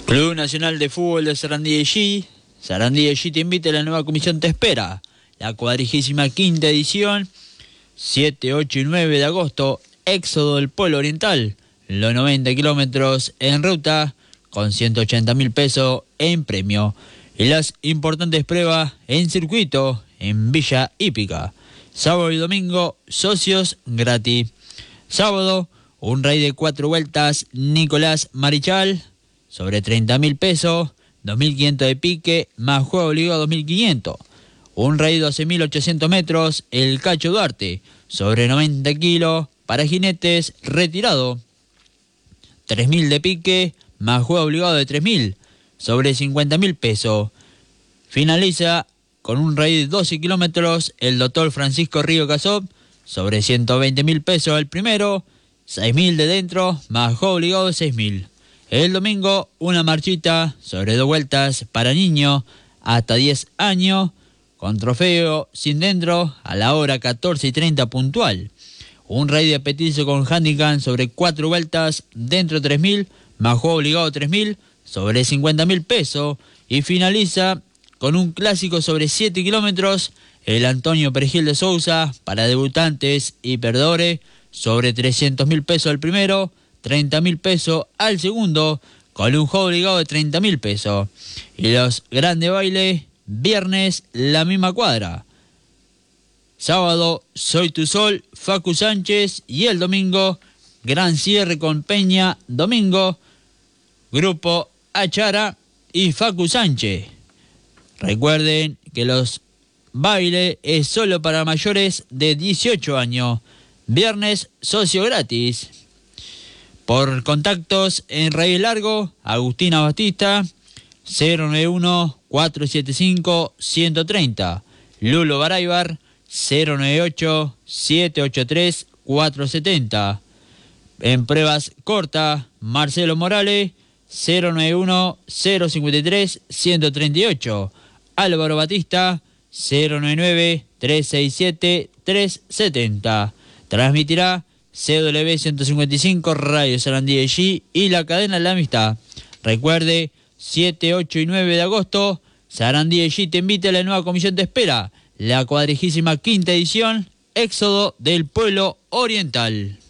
Club Nacional de Fútbol de Sarandí de G. Sarandí de G te invita, la nueva comisión te espera. La 45ª edición, 7, 8 y 9 de agosto, éxodo del Polo Oriental. Los 90 kilómetros en ruta, con 180.000 pesos en premio. Y las importantes pruebas en circuito, en Villa Hípica. Sábado y domingo, socios gratis. Sábado, un rey de 4 vueltas, Nicolás Marichal, sobre 30.000 pesos, 2.500 de pique, más juego obligado 2.500. Un rey de 12.800 metros, el Cacho Duarte, sobre 90 kilos, para jinetes retirado. 3.000 de pique, más juego obligado de 3.000, sobre 50.000 pesos. Finaliza con un rey de 12 kilómetros, el doctor Francisco Río Casop, sobre 120.000 pesos el primero, 6.000 de dentro, más juego obligado de 6.000. El domingo, una marchita sobre 2 vueltas para niños hasta 10 años, con trofeo sin dentro a la hora 14:30 puntual. Un rey de petizo con handicap sobre 4 vueltas, dentro 3.000, más juego obligado 3.000, sobre 50.000 pesos. Y finaliza con un clásico sobre 7 kilómetros, el Antonio Perejil de Sousa, para debutantes y perdedores, sobre 300.000 pesos el primero, 30.000 pesos al segundo, con un juego obligado de 30.000 pesos. Y los grandes bailes, viernes, la misma cuadra. Sábado, Soy Tu Sol, Facu Sánchez. Y el domingo, gran cierre con Peña Domingo, Grupo Achara y Facu Sánchez. Recuerden que los bailes es solo para mayores de 18 años. Viernes, socio gratis. Por contactos en Rey Largo, Agustina Batista, 091-475-130. Lulo Baraybar, 098-783-470. En pruebas cortas, Marcelo Morales, 091-053-138. Álvaro Batista, 099-367-370. Transmitirá CW 155, Radio Sarandí de G y la cadena La Amistad. Recuerde, 7, 8 y 9 de agosto, Sarandí de G te invita a la nueva comisión de espera, la 45ª edición, éxodo del Pueblo Oriental.